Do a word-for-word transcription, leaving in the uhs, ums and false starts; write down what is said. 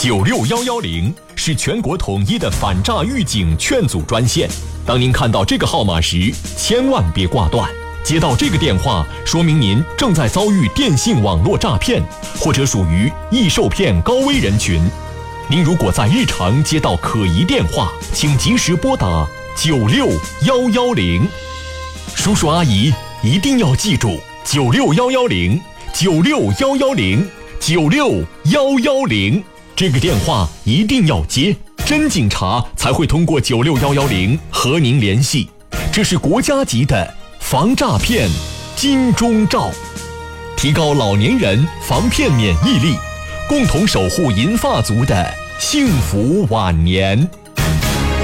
九六一一零是全国统一的反诈预警劝阻专线。当您看到这个号码时，千万别挂断。接到这个电话，说明您正在遭遇电信网络诈骗，或者属于易受骗高危人群。您如果在日常接到可疑电话，请及时拨打九六一一零。叔叔阿姨一定要记住九六一一零，九六一一零，九六一一零。这个电话一定要接，真警察才会通过九六一一零和您联系。这是国家级的防诈骗金钟罩，提高老年人防骗免疫力，共同守护银发族的幸福晚年。